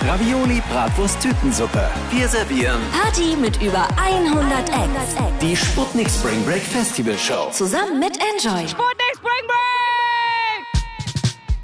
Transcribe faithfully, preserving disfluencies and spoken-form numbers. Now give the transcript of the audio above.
Ravioli, Bratwurst, Tütensuppe. Wir servieren Party mit über hundert Acts. die Sputnik Spring Break Festival Show. Zusammen mit Enjoy. Sputnik.